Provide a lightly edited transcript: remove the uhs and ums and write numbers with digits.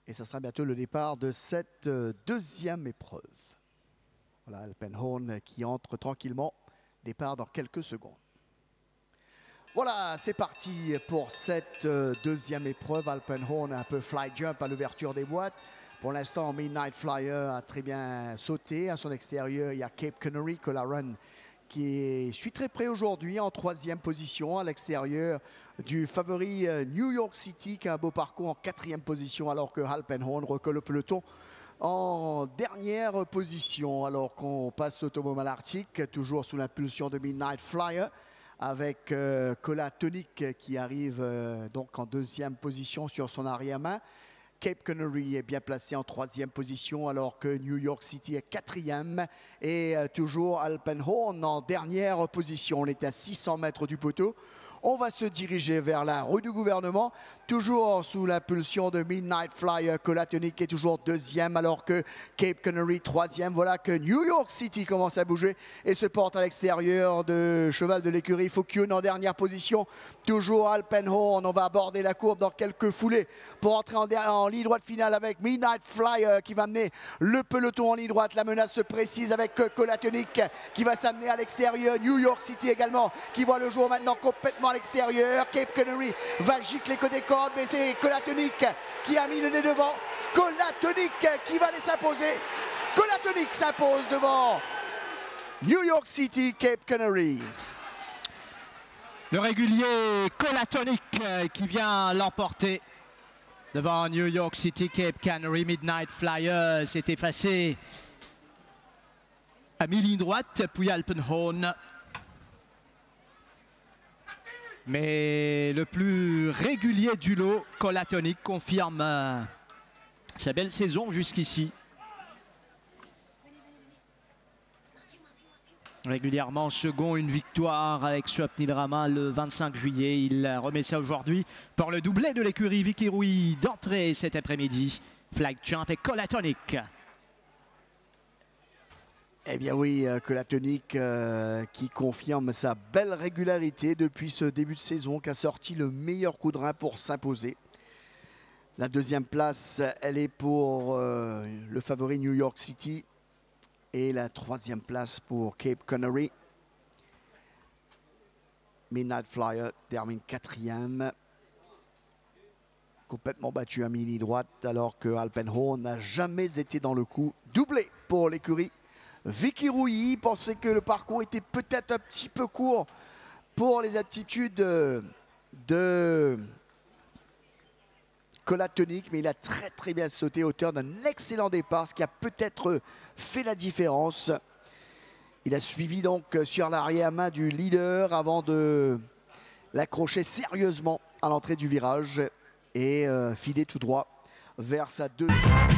Et ça sera bientôt le départ de cette deuxième épreuve. Voilà, Alpenhoorn qui entre tranquillement. Départ dans quelques secondes. Voilà, c'est parti pour cette deuxième épreuve. Alpenhoorn, un peu fly jump à l'ouverture des boîtes. Pour l'instant, Midnight Flyer a très bien sauté. À son extérieur, il y a Cape Canary, Colarun, qui suit très près aujourd'hui en troisième position à l'extérieur du favori New York City qui a un beau parcours en quatrième position alors que Alpenhoorn recolle le peloton en dernière position alors qu'on passe l'automobile arctique toujours sous l'impulsion de Midnight Flyer avec Kola Tonic qui arrive donc en deuxième position sur son arrière-main. Cape Canary est bien placé en troisième position alors que New York City est quatrième et toujours Alpenhoorn en dernière position. On est à 600 mètres du poteau. On va se diriger vers la rue du gouvernement, toujours sous l'impulsion de Midnight Flyer. Kola Tonic est toujours deuxième alors que Cape Canary troisième. Voilà que New York City commence à bouger et se porte à l'extérieur de cheval de l'écurie Fokun en dernière position. Toujours Alpenhoorn. On va aborder la courbe dans quelques foulées pour entrer en ligne droite finale avec Midnight Flyer qui va mener le peloton en ligne droite. La menace se précise avec Kola Tonic qui va s'amener à l'extérieur. New York City également qui voit le jour maintenant complètement à l'extérieur. Cape Canary va gicler côté corde, mais c'est Kola Tonic qui a mis le nez devant. Kola Tonic qui va aller s'imposer. Kola Tonic s'impose devant New York City, Cape Canary. Le régulier Kola Tonic qui vient l'emporter devant New York City, Cape Canary. Midnight Flyer s'est effacé à mi-ligne droite, puis Alpenhoorn. Mais le plus régulier du lot, Kola Tonic, confirme sa belle saison jusqu'ici. Régulièrement second, une victoire avec Swapnil Rama le 25 juillet. Il remet ça aujourd'hui pour le doublé de l'écurie Vicky Rouy d'entrée cet après-midi. Flag Champ et Kola Tonic. Eh bien oui, Kola Tonic qui confirme sa belle régularité depuis ce début de saison, qui a sorti le meilleur coup de rein pour s'imposer. La deuxième place, elle est pour le favori New York City. Et la troisième place pour Cape Canary. Midnight Flyer termine quatrième. Complètement battu à mini droite alors que Alpenhoorn n'a jamais été dans le coup. Doublé pour l'écurie Vicky Rouy pensait que le parcours était peut-être un petit peu court pour les aptitudes de Kola Tonic, mais il a très bien sauté à hauteur d'un excellent départ, ce qui a peut-être fait la différence. Il a suivi donc sur l'arrière-main du leader avant de l'accrocher sérieusement à l'entrée du virage et filer tout droit vers sa deuxième.